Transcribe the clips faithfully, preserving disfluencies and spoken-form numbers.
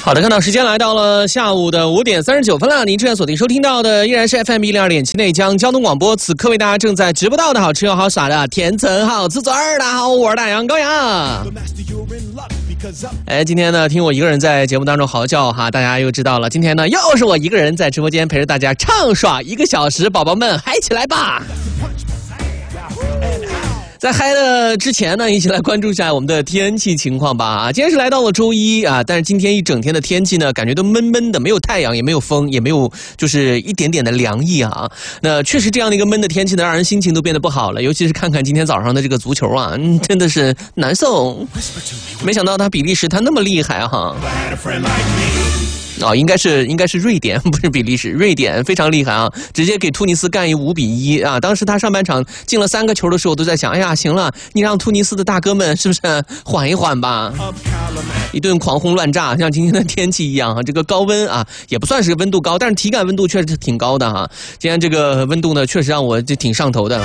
好的，看到时间来到了下午的五点三十九分了。您正在锁定收听到的依然是 F M 一零二点七内江交通广播，此刻为大家正在直播到的好吃又好耍的甜橙好吃嘴儿。大家好，我是大杨高阳。哎，今天呢，听我一个人在节目当中嚎叫哈，大家又知道了。今天呢，又是我一个人在直播间陪着大家畅耍一个小时，宝宝们嗨起来吧！在嗨的之前呢，一起来关注一下我们的天气情况吧。啊，今天是来到了周一啊，但是今天一整天的天气呢，感觉都闷闷的，没有太阳，也没有风，也没有就是一点点的凉意啊。那确实这样的一个闷的天气呢，让人心情都变得不好了。尤其是看看今天早上的这个足球啊，嗯、真的是难受。没想到他比利时他那么厉害哈。哦，应该是应该是瑞典，不是比利时，瑞典非常厉害啊，直接给突尼斯干一五比一啊！当时他上半场进了三个球的时候，我都在想，哎呀，行了，你让突尼斯的大哥们是不是缓一缓吧？一顿狂轰乱炸，像今天的天气一样啊，这个高温啊，也不算是温度高，但是体感温度确实挺高的哈、啊。今天这个温度呢，确实让我就挺上头的。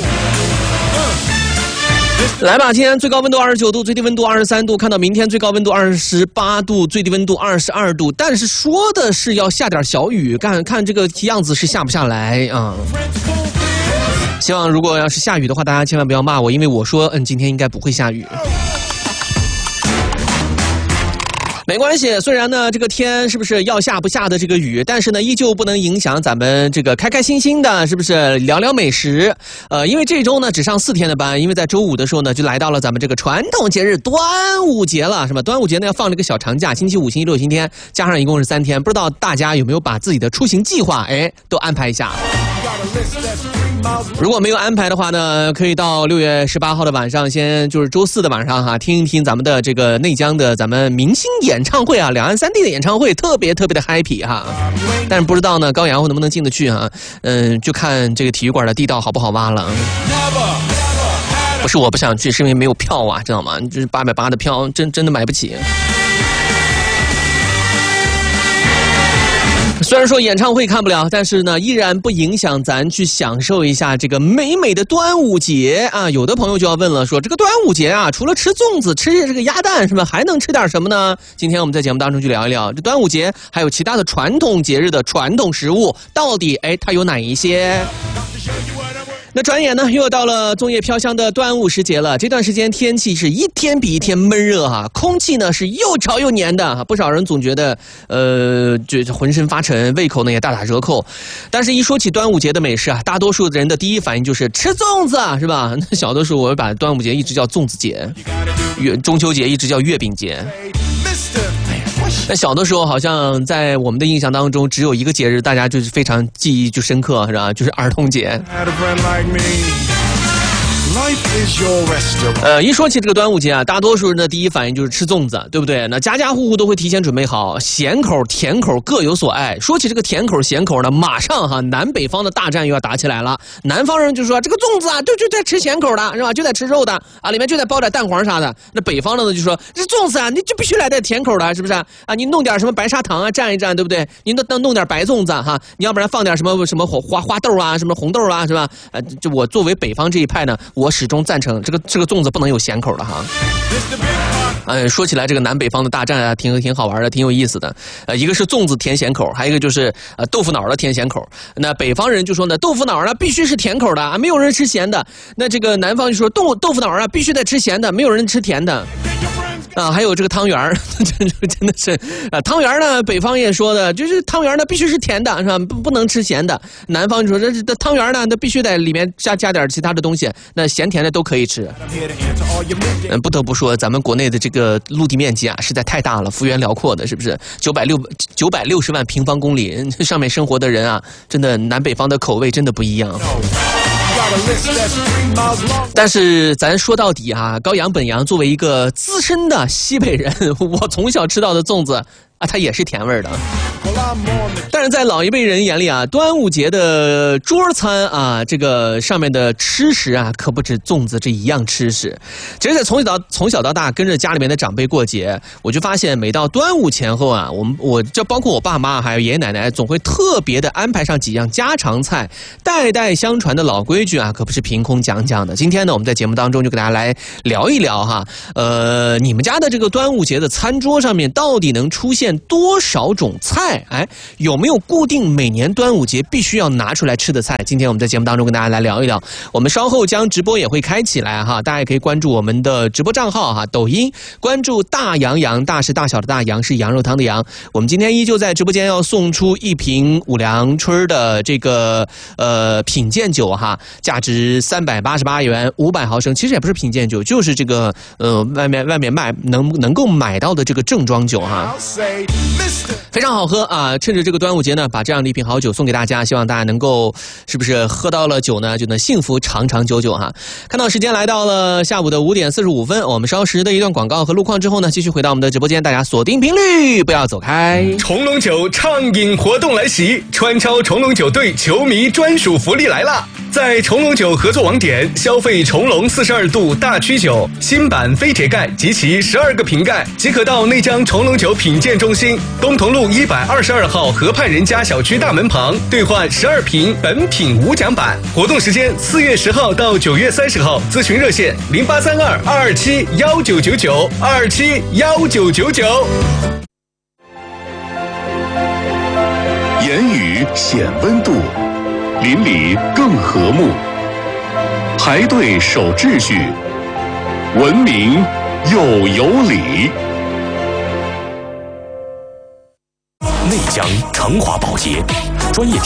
来吧，今天最高温度二十九度，最低温度二十三度，看到明天最高温度二十八度，最低温度二十二度，但是说的是要下点小雨，看看这个样子是下不下来啊。希望如果要是下雨的话，大家千万不要骂我，因为我说嗯，今天应该不会下雨。没关系，虽然呢这个天是不是要下不下的这个雨，但是呢依旧不能影响咱们这个开开心心的，是不是聊聊美食？呃，因为这周呢只上四天的班，因为在周五的时候呢就来到了咱们这个传统节日端午节了，是吧？端午节呢要放这个小长假，星期五、星期六、星期天，加上一共是三天，不知道大家有没有把自己的出行计划哎都安排一下？如果没有安排的话呢，可以到六月十八号的晚上，先就是周四的晚上哈，听一听咱们的这个内江的咱们明星演唱会啊，两岸三地的演唱会特别特别的 happy 哈。但是不知道呢，高阳能不能进得去哈？嗯，就看这个体育馆的地道好不好挖了。不是我不想去，是因为没有票啊，知道吗？就是八百八的票，真真的买不起。虽然说演唱会看不了，但是呢，依然不影响咱去享受一下这个美美的端午节啊！有的朋友就要问了，说这个端午节啊，除了吃粽子、吃这个鸭蛋，是吧？还能吃点什么呢？今天我们在节目当中去聊一聊，这端午节还有其他的传统节日的传统食物，到底哎它有哪一些？那转眼呢，又要到了粽叶飘香的端午时节了。这段时间天气是一天比一天闷热哈、啊，空气呢是又潮又黏的，不少人总觉得呃，这浑身发沉，胃口呢也大打折扣。但是，一说起端午节的美食啊，大多数人的第一反应就是吃粽子，是吧？那小的时候我把端午节一直叫粽子节，月中秋节一直叫月饼节。那小的时候，好像在我们的印象当中，只有一个节日，大家就是非常记忆就深刻，是吧？就是儿童节。呃，一说起这个端午节啊，大多数人的第一反应就是吃粽子，对不对？那家家户户都会提前准备好，咸口、甜口各有所爱。说起这个甜口、咸口呢，马上哈南北方的大战又要打起来了。南方人就说这个粽子啊，就就在吃咸口的，是吧？就在吃肉的啊，里面就得包点蛋黄啥的。那北方的呢就说这粽子啊，你就必须来点甜口的，是不是啊？你弄点什么白砂糖啊蘸一蘸，对不对？你弄弄点白粽子哈，你要不然放点什么什么花花豆啊，什么红豆啊，是吧？呃，就我作为北方这一派呢，我始终赞成这个这个粽子不能有咸口的哈。呃，说起来这个南北方的大战啊，挺挺好玩的，挺有意思的。呃，一个是粽子甜咸口，还有一个就是呃豆腐脑的甜咸口。那北方人就说呢，豆腐脑呢必须是甜口的啊，没有人吃咸的。那这个南方就说豆豆腐脑啊必须得吃咸的，没有人吃甜的。啊，还有这个汤圆儿，真的是啊，汤圆呢，北方也说的，就是汤圆呢必须是甜的，是吧？不不能吃咸的。南方就说这这汤圆呢，那必须得里面加加点其他的东西，那咸甜的都可以吃。嗯，不得不说，咱们国内的这个陆地面积啊，实在太大了，幅员辽阔的，是不是？九百六九百六十万平方公里，上面生活的人啊，真的南北方的口味真的不一样。但是咱说到底啊，高阳本阳作为一个资深的西北人，我从小吃到的粽子啊，它也是甜味的。但是在老一辈人眼里啊，端午节的桌餐啊，这个上面的吃食啊，可不止粽子这一样吃食。其实在从小到从小到大跟着家里面的长辈过节，我就发现每到端午前后啊，我们我就包括我爸妈还有爷爷奶奶，总会特别的安排上几样家常菜，代代相传的老规矩啊，可不是凭空讲讲的。今天呢，我们在节目当中就给大家来聊一聊哈，呃，你们家的这个端午节的餐桌上面到底能出现现多少种菜？哎，有没有固定每年端午节必须要拿出来吃的菜？今天我们在节目当中跟大家来聊一聊。我们稍后将直播也会开起来哈，大家也可以关注我们的直播账号哈，抖音关注大洋洋，大是大小的大，洋是羊肉汤的羊。我们今天依旧在直播间要送出一瓶五粮春的这个呃品鉴酒哈，价值三百八十八元，五百毫升，其实也不是品鉴酒，就是这个呃外面外面卖能能够买到的这个正装酒哈，非常好喝啊！趁着这个端午节呢，把这样的一瓶好酒送给大家，希望大家能够是不是喝到了酒呢，就能幸福长长久久哈。看到时间来到了下午的五点四十五分，我们稍时的一段广告和路况之后呢，继续回到我们的直播间，大家锁定频率，不要走开。 重龙酒畅饮活动来袭，川超重龙酒队球迷专属福利来啦！在重龙酒合作网点消费重龙四十二度大曲酒新版飞铁盖及其十二个瓶盖，即可到内江重龙酒品鉴中心东同路一百二十二号河畔人家小区大门旁兑换十二瓶本品无奖版。活动时间四月十号到九月三十号，咨询热线零八三二二二七幺九九九二二七幺九九九。 言语显温度，邻里更和睦。排队守秩序，文明又有礼。 内江成华保洁专业